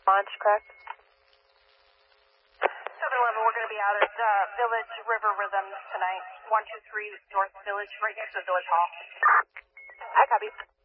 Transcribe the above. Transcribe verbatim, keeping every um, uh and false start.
Launch, correct? seven eleven, we're going to be out at uh, Village River Rhythms tonight. one two three North Village, right next to Village Hall. I copy.